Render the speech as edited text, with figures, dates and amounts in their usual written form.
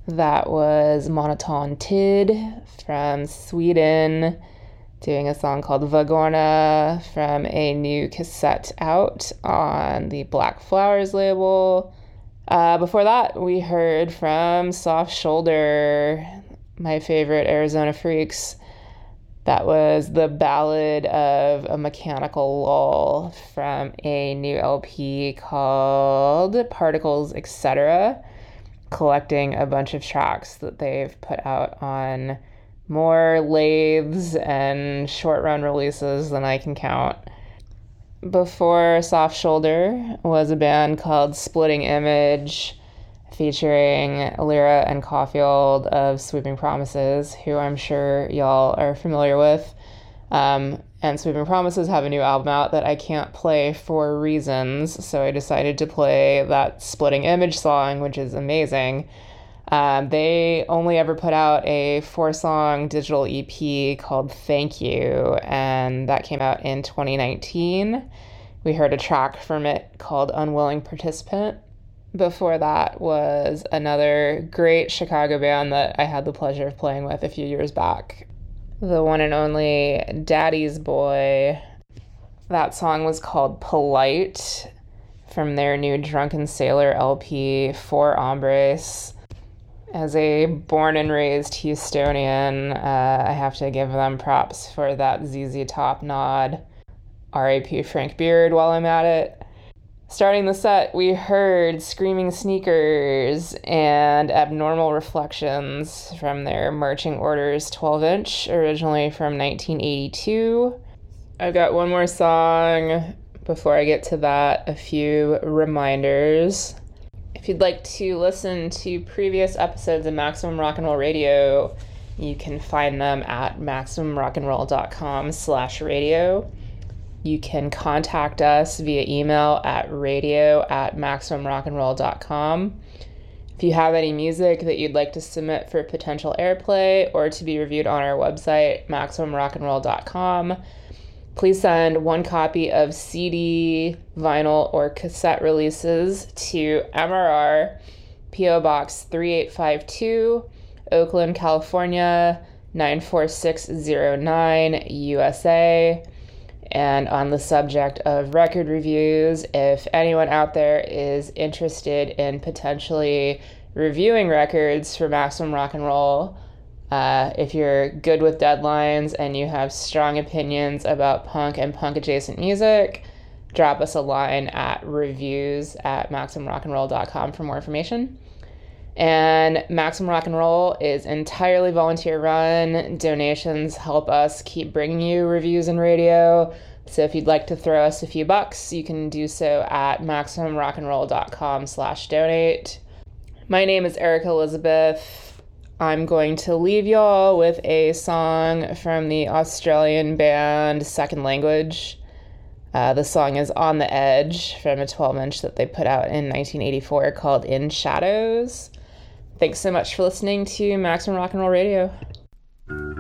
That was Monoton Tid from Sweden, doing a song called Vagorna from a new cassette out on the Black Flowers label. Before that, we heard from Soft Shoulder, my favorite Arizona Freaks. That was the Ballad of a Mechanical Lull from a new LP called Particles, Etc., collecting a bunch of tracks that they've put out on more lathes and short run releases than I can count. Before Soft Shoulder was a band called Splitting Image, featuring Lyra and Caulfield of Sweeping Promises, who I'm sure y'all are familiar with. And Sweeping Promises have a new album out that I can't play for reasons, so I decided to play that Splitting Image song, which is amazing. They only ever put out a 4-song digital EP called Thank You, and that came out in 2019. We heard a track from it called Unwilling Participant. Before that was another great Chicago band that I had the pleasure of playing with a few years back, the one and only Daddy's Boy. That song was called Polite from their new Drunken Sailor LP, Four Hombres. As a born and raised Houstonian, I have to give them props for that ZZ Top nod. R.I.P. Frank Beard while I'm at it. Starting the set, we heard Screaming Sneakers and Abnormal Reflections from their Marching Orders 12-inch, originally from 1982. I've got one more song. Before I get to that, a few reminders. If you'd like to listen to previous episodes of Maximum Rock and Roll Radio, you can find them at MaximumRockandRoll.com/radio. You can contact us via email at radio@MaximumRockandRoll.com. If you have any music that you'd like to submit for potential airplay or to be reviewed on our website, MaximumRockandRoll.com, please send one copy of CD, vinyl, or cassette releases to MRR, P.O. Box 3852, Oakland, California, 94609, USA. And on the subject of record reviews, if anyone out there is interested in potentially reviewing records for Maximum Rock and Roll, if you're good with deadlines and you have strong opinions about punk and punk-adjacent music, drop us a line at reviews@MaximumRockandRoll.com for more information. And Maximum Rock and Roll is entirely volunteer run. Donations help us keep bringing you reviews and radio. So if you'd like to throw us a few bucks, you can do so at MaximumRockandRoll.com/donate. My name is Erica Elizabeth. I'm going to leave y'all with a song from the Australian band Second Language. The song is On the Edge from a 12-inch that they put out in 1984 called In Shadows. Thanks so much for listening to Maximum Rock and Roll Radio.